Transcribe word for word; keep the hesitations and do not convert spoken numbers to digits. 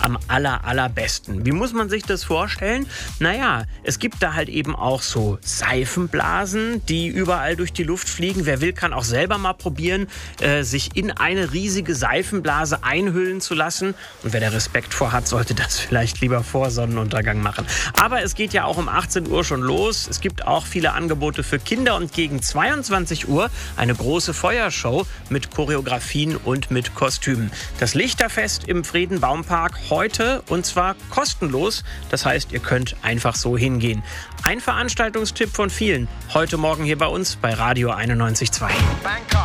am aller, allerbesten. Wie muss man sich das vorstellen? Naja, es gibt da halt eben auch so Seifenblasen, die überall durch die Luft fliegen. Wer will, kann auch selber mal probieren, äh, sich in eine riesige Seifenblase einhüllen zu lassen. Und wer da Respekt vor hat, sollte das vielleicht lieber vor Sonnenuntergang machen. Aber es geht ja auch um achtzehn Uhr schon los. Es gibt auch viele Angebote für Kinder und gegen zweiundzwanzig Uhr eine große Feuershow mit Choreografien und mit Kostümen. Das Lichterfest im Friedenbaumpark heute und zwar kostenlos. Das heißt, ihr könnt einfach so hingehen. Ein Veranstaltungstipp von vielen. Heute Morgen hier bei uns bei Radio einundneunzig Komma zwei.